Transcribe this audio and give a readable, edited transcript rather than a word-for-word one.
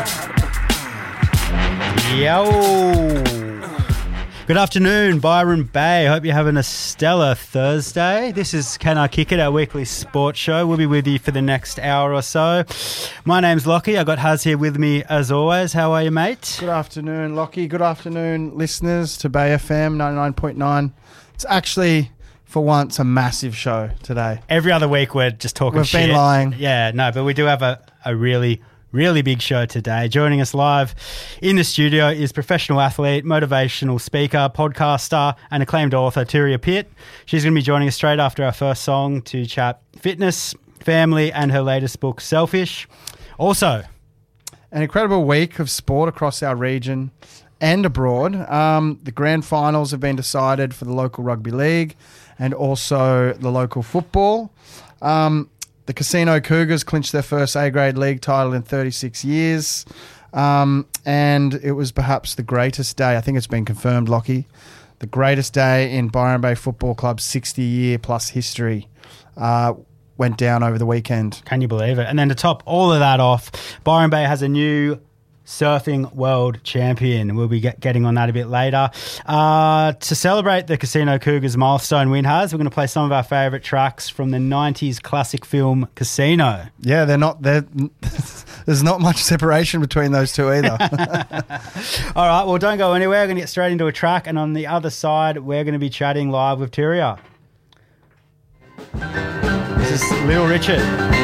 Yo. Good afternoon, Byron Bay. Hope you're having a stellar Thursday. This is Can I Kick It, our weekly sports show. We'll be with you for the next hour or so. My name's Lockie. I've got Haz here with me as always. How are you, mate? Good afternoon, Lockie. Good afternoon, listeners to Bay FM 99.9. It's actually, for once, a massive show today. Every other week we're just talking shit. We've been lying. Yeah, no, but we do have a really big show today. Joining us live in the studio is professional athlete, motivational speaker, podcaster, and acclaimed author, Turia Pitt. She's going to be joining us straight after our first song to chat fitness, family, and her latest book, Selfish. Also, an incredible week of sport across our region and abroad. The grand finals have been decided for the local rugby league and also the local football. The Casino Cougars clinched their first A-grade league title in 36 years, and it was perhaps the greatest day. I think it's been confirmed, Lockie. The greatest day in Byron Bay Football Club's 60-year-plus history went down over the weekend. Can you believe it? And then to top all of that off, Byron Bay has a new surfing world champion. We'll be getting on that a bit later. To celebrate the Casino Cougars milestone win, we're going to play some of our favourite tracks from the 90s classic film Casino. Yeah, there's not much separation between those two either. All right, well, don't go anywhere. We're going to get straight into a track, and on the other side, we're going to be chatting live with Turia. This is Little Richard.